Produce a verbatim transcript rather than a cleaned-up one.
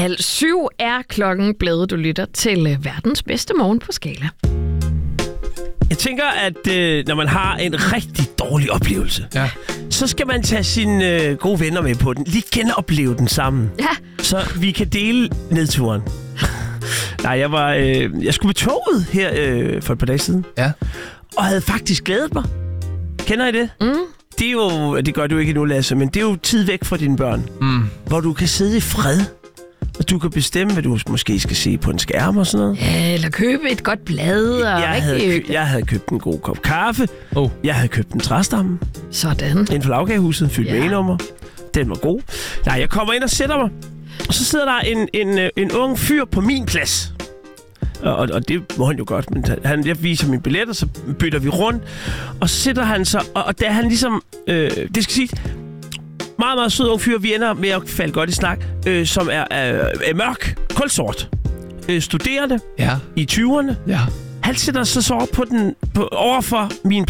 Halv syv er klokken blevet. Du lytter til verdens bedste morgen på Skala. Jeg tænker, at øh, når man har en rigtig dårlig oplevelse, ja. så skal man tage sine øh, gode venner med på den. Lige genopleve den sammen. Ja. Så vi kan dele nedturen. Nej, jeg var øh, jeg skulle med toget her øh, for et par dage siden. Ja. Og havde faktisk glædet mig. Kender I det? Mm. Det er jo, det gør du ikke endnu, Lasse, men det er jo tid væk fra dine børn. Mm. Hvor du kan sidde i fred. Og du kan bestemme, hvad du måske skal se på en skærm og sådan noget. Ja, eller købe et godt blad. Og Jeg havde, rigtig... kø- jeg havde købt en god kop kaffe. Oh. Jeg havde købt en træstamme. Sådan. Inden for lavkagehuset, fyldt Ja. med e-nummer. Den var god. Nej, jeg kommer ind og sætter mig. Og så sidder der en, en, en ung fyr på min plads. Og, og, og det må han jo godt, men han, jeg viser mine billetter, så bytter vi rundt. Og så sidder han så, og, og da han ligesom, øh, det skal sige, meget, meget sød ung fyr, vi ender med at falde godt i snak, øh, som er, er, er mørk, kulsort, øh, studerende Ja. i tyverne. Ja. Han sætter sig så op på den, på, overfor min